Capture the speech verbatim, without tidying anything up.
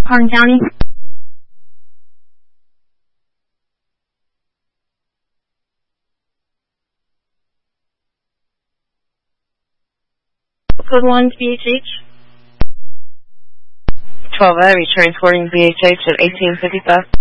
Hardin County. Code one, B H H. twelve A, returning reporting B H H at eighteen fifty-five.